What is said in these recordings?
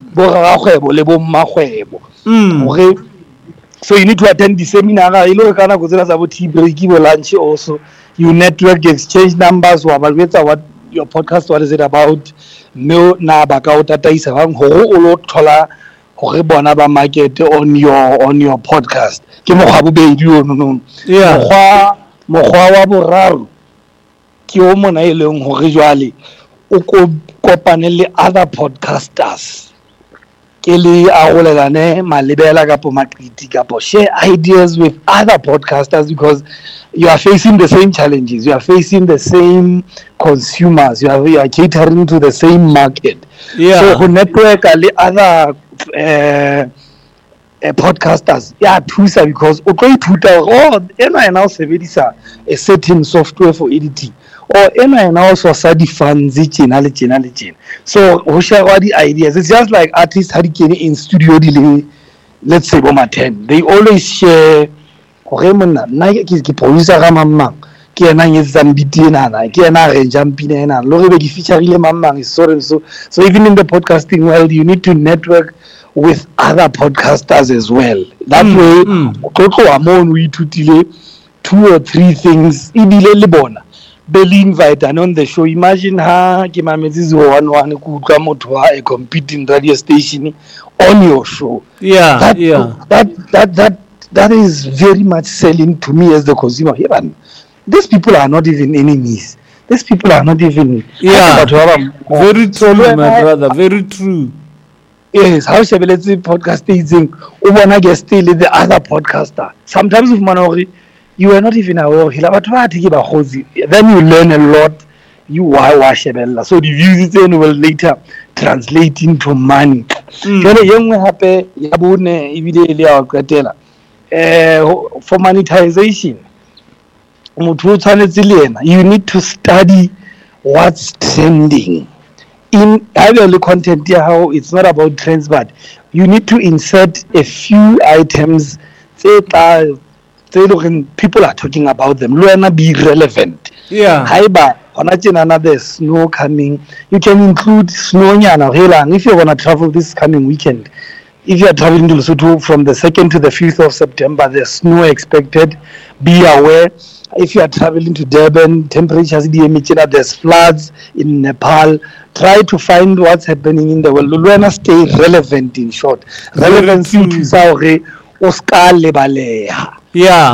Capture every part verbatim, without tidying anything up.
bo rakgwebo le bo mmagwebo gore so you need to attend the seminar e le kana go tsela tsa bo tea break bo lunch also you network exchange numbers wa ba betsa what your podcast what is it about no na ba ka o tataisa bang gore o lo thola gore bona ba market on your on your podcast ke mo ga bobedi o no no mogwa mogwa wa boraro ke o mona e leng gore jwale o ko kopane le other podcasters ke le a golelane malebela ka po makriti ka po share ideas with other podcasters because you are facing the same challenges, you are facing the same consumers, you are, you are catering to the same market. Yeah. So, who network and other uh, uh, podcasters, yeah, tusa because okay, tuta oh, ena now sebedisa a certain software for editing, or ena now so sadi fans china le china le china. So, who share all the ideas? It's just like artists had in studio delay. Let's say Boma ten, they always share. Gore monna nna ke ke producer ga mamang ke ena nyetsa mbiti nana ke ena re jumpine ena lo re be ke featureile mamang is so so so even in the podcasting world you need to network with other podcasters as well that mm, way go go amon we ithutile two or three things ibile le bona be le invite on the show imagine ha ke mametse zero one one ku utlwa motho wa a competing radio station on your show yeah that, yeah that that that that is very much selling to me as the consumer. Yeah, these people are not even enemies. These people are not even. Yeah, very true, my brother. Very true. Yes, how shall we let's say podcasting? We wanna get still the other podcaster. Sometimes with Manori, you are not even aware. Then you learn a lot. You are washable. So the views will later translate into money. Mm. Uh, for monetization you need to study what's trending in either content here how it's not about trends but you need to insert a few items that people are talking about them be relevant yeah there's snow coming you can include snow if you're gonna travel this coming weekend. If you are traveling to Lesotho from the second to the fifth of September, there's snow expected. Be aware. If you are traveling to Durban, temperatures, there's floods in Nepal. Try to find what's happening in the world. Luana stay relevant in short. Relevancy to Saure, Oscar Lebaleha. Yeah.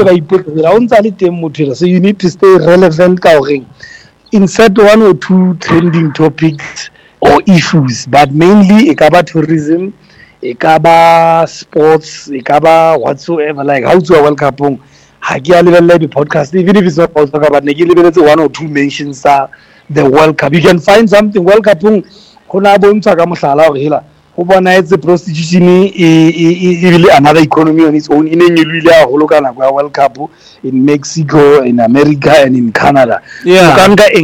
So you need to stay relevant. Insert one or two trending topics or issues, but mainly Ekaba tourism. Ekaba sports, Ekaba whatsoever, like how to a World Cup, Hagia level the podcast, even if it's not about but one or two mentions are the World Cup. You can find something World Cup, Konabo Sagamasala or Hila, Ubanites the prostitution, really another economy on its own in Hologana World Cup in Mexico, in America, and in Canada. Yeah,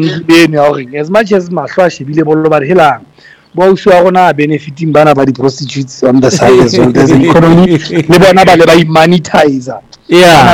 as much as Maswashi, Billy about Hila. Both are benefiting by the prostitutes on the side as well. There's an economy. They monetizer. Yeah.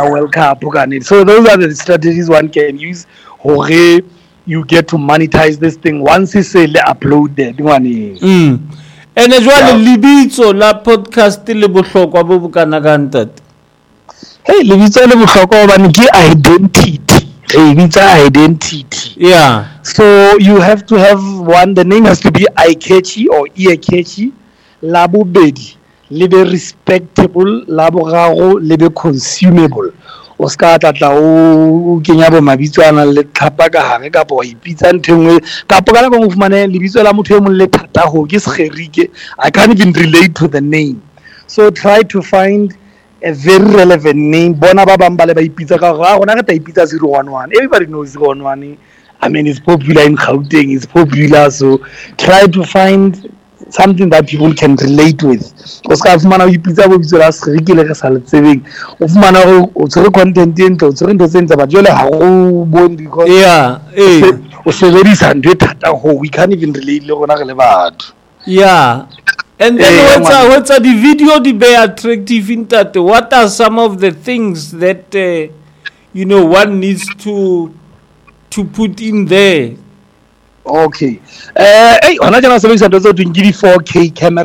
So those are the strategies one can use. Hore, you get to monetize this thing once you say upload there. Mm. And as well, Libitso la podcast le bohlokwa bo bokana ka ntate. Hey, Libitso le bohlokwa ba ke identity. It's identity. Yeah. So you have to have one. The name has to be eye catchy or ear catchy. Labo bedi, lebe respectable. Labo raro, lebe consumable. Oscar tata o kenya bo mabitso ana le tlhapa ka hare ka bo ipitsa ntengwe ka pokala go mfumane lebitso la motho e mo le thata ho ke segerike. I can't even relate to the name. So try to find a very relevant name. Bona ba bang ba le ba ipitsa ka ga gona ka ipitsa zero one one. Everybody knows zero one one. I mean, it's popular in Gauteng, it's popular, so try to find something that people can relate with. Because if man you pizza bo bitso la seriki le re sa le tsebeng o fumana go o tsere content e ntlo o tsere ntlo tse ntse ba jole ha go bone because yeah eh o sebedisa ntwe thata ho we can't even relate le gona re le batho. Yeah. And then eh, what's a, what's a, the video the be attractive in that? What are some of the things that uh, you know one needs to to put in there? Okay. Eh, hey, ona jana sebedisa ntlo tse o di four K camera